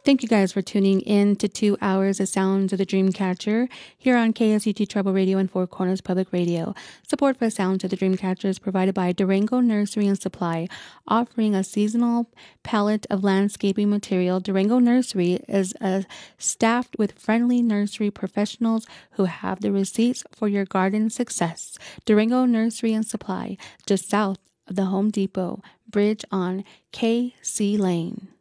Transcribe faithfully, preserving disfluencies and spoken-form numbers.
Thank you guys for tuning in to two hours of Sounds of the Dreamcatcher here on K S U T Treble Radio and Four Corners Public Radio. Support for Sounds of the Dreamcatcher is provided by Durango Nursery and Supply, offering a seasonal palette of landscaping material. Durango Nursery is uh, staffed with friendly nursery professionals who have the receipts for your garden success. Durango Nursery and Supply, just south of the Home Depot, bridge on K C Lane.